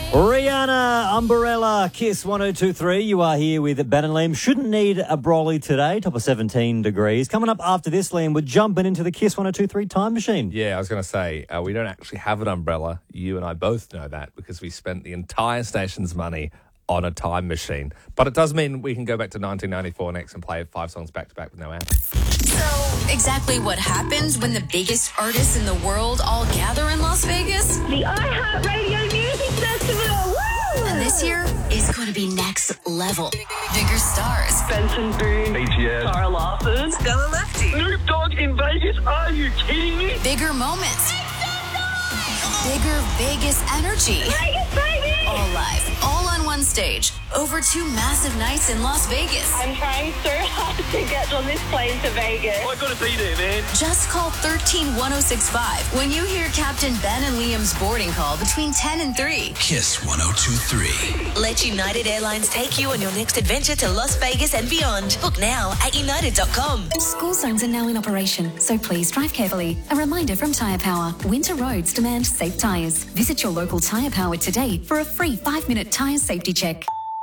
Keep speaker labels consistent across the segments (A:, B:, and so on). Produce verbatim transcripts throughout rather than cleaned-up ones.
A: Rihanna, Umbrella, Kiss one oh two three. You are here with Ben and Liam. Shouldn't need a brolly today, top of seventeen degrees. Coming up after this, Liam, we're jumping into the Kiss one oh two three time machine.
B: Yeah, I was going to say, uh, we don't actually have an umbrella. You and I both know that because we spent the entire station's money on a time machine. But it does mean we can go back to nineteen ninety-four next and play five songs back-to-back with no ad.
C: So, exactly what happens when the biggest artists in the world all gather in Las Vegas?
D: The iHeartRadio Music Festival! Woo!
C: And this year is going to be next level. Bigger stars.
D: Benson Boone,
E: B T S,
D: Tara Larson,
C: Stella Lefty.
D: Snoop Dogg in Vegas. Are you kidding me?
C: Bigger moments. Bigger Vegas energy.
D: Vegas, baby!
C: All live, all on one stage. Over two massive nights in Las Vegas.
D: I'm trying so hard to get on this plane to Vegas.
E: I gotta be there, man.
C: Just call one three one oh six five when you hear Captain Ben and Liam's boarding call between ten and three.
F: Kiss one oh two three.
G: Let United Airlines take you on your next adventure to Las Vegas and beyond. Book now at united dot com.
H: School zones are now in operation, so please drive carefully. A reminder from Tyre Power. Winter roads demand safe tyres. Visit your local Tyre Power today for a free five-minute tyre safety check.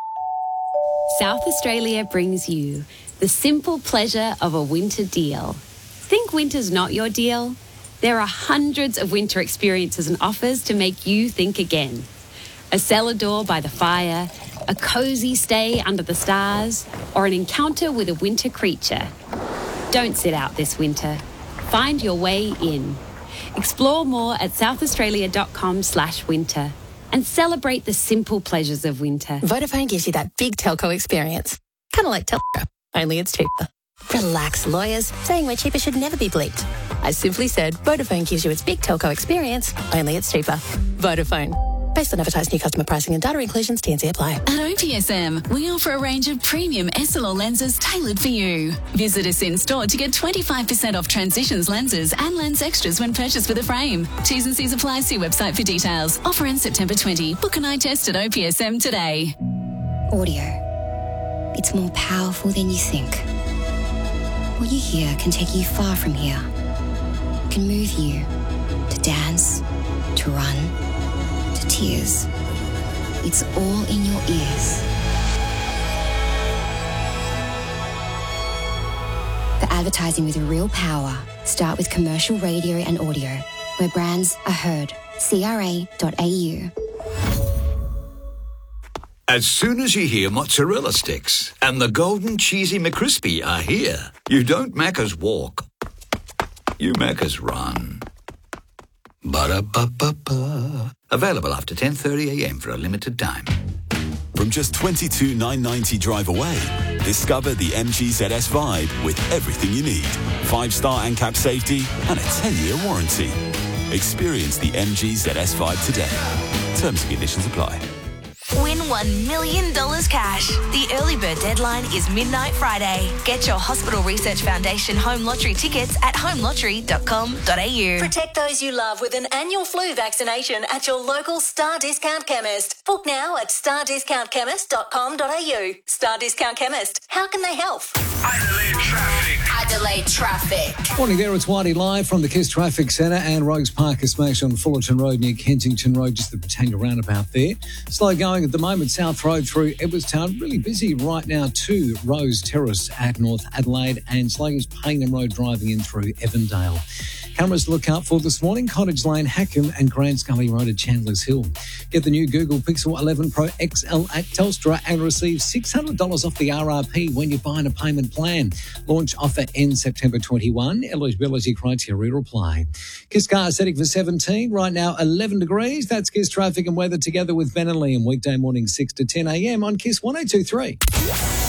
I: South Australia brings you the simple pleasure of a winter deal. Think winter's not your deal? There are hundreds of winter experiences and offers to make you think again. A cellar door by the fire, a cosy stay under the stars, or an encounter with a winter creature. Don't sit out this winter. Find your way in. Explore more at southaustralia.com slash winter. And celebrate the simple pleasures of winter.
J: Vodafone gives you that big telco experience. Kind of like Telstra, only it's cheaper. Relax, lawyers. Saying we're cheaper should never be bleeped. I simply said Vodafone gives you its big telco experience, only it's cheaper. Vodafone. Based on advertised new customer pricing and data inclusions, T and C apply.
K: At O P S M, we offer a range of premium S L R lenses tailored for you. Visit us in store to get twenty-five percent off Transitions lenses and lens extras when purchased with a frame. T's and C's apply. See website for details. Offer ends September twentieth. Book an eye test at O P S M today.
L: Audio. It's more powerful than you think. What you hear can take you far from here. Can move you to dance, to run, to tears. It's all in your ears. For advertising with real power, start with commercial radio and audio, where brands are heard. C R A dot A U.
F: As soon as you hear mozzarella sticks and the golden cheesy McCrispy are here, you don't Macca's walk, you Macca's run. Ba-da-ba-ba-ba. Available after ten thirty a m for a limited time.
M: From just twenty-two thousand nine hundred ninety drive away, discover the M G Z S Vibe with everything you need. Five-star ANCAP safety and a ten-year warranty. Experience the M G Z S Vibe today. Terms and conditions apply.
G: Win one million dollars cash. The early bird deadline is midnight Friday. Get your Hospital Research Foundation home lottery tickets at home lottery dot com dot a u.
J: Protect those you love with an annual flu vaccination at your local Star Discount Chemist. Book now at star discount chemist dot com dot a u. Star Discount Chemist. How can they help?
F: Adelaide traffic.
C: Adelaide traffic.
N: Morning there, it's Whitey live from the Kiss Traffic Centre and Rogues Park is smashed on Fullerton Road near Kensington Road, just the Britannia roundabout there. Slow going at the moment, South Road through Edwardstown. Really busy right now too, Rose Terrace at North Adelaide and slow as Payneham Road driving in through Evandale. Cameras to look out for this morning, Cottage Lane, Hackham and Grand Scully Road at Chandler's Hill. Get the new Google Pixel eleven Pro X L at Telstra and receive six hundred dollars off the R R P when you buy a payment plan. Launch offer ends September twenty-first. Eligibility criteria apply. Kiss car setting for seventeen. Right now, eleven degrees. That's Kiss traffic and weather together with Ben and Liam. Weekday morning, six to ten a m on Kiss one oh two three.